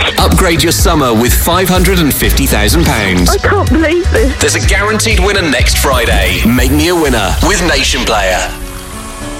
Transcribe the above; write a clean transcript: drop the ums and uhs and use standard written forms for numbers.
Upgrade your summer with £550,000. I can't believe this. There's a guaranteed winner next Friday. Make me a winner with Nation Player.